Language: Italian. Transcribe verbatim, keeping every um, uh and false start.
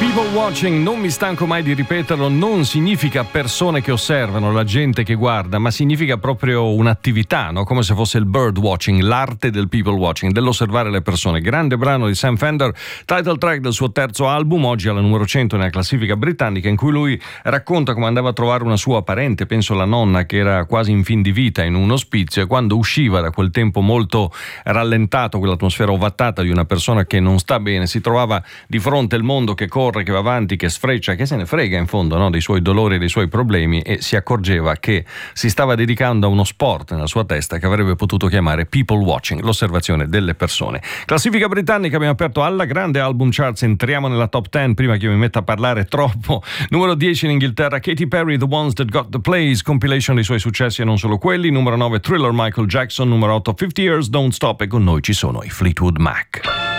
People watching, non mi stanco mai di ripeterlo, non significa persone che osservano, la gente che guarda, ma significa proprio un'attività, no? Come se fosse il bird watching, l'arte del people watching, dell'osservare le persone. Grande brano di Sam Fender, title track del suo terzo album, oggi alla numero cento nella classifica britannica, in cui lui racconta come andava a trovare una sua parente, penso la nonna, che era quasi in fin di vita in un ospizio, e quando usciva da quel tempo molto rallentato, quell'atmosfera ovattata di una persona che non sta bene, si trovava di fronte al mondo che corre, che va avanti, che sfreccia, che se ne frega in fondo, no? dei suoi dolori e dei suoi problemi, e si accorgeva che si stava dedicando a uno sport nella sua testa che avrebbe potuto chiamare people watching, l'osservazione delle persone. Classifica britannica, abbiamo aperto alla grande album charts, entriamo nella top dieci prima che io mi metta a parlare troppo. Numero dieci in Inghilterra, Katy Perry, The Ones That Got the Plays, compilation dei suoi successi e non solo quelli. Numero nove, Thriller, Michael Jackson. Numero otto, fifty Years Don't Stop, e con noi ci sono i Fleetwood Mac.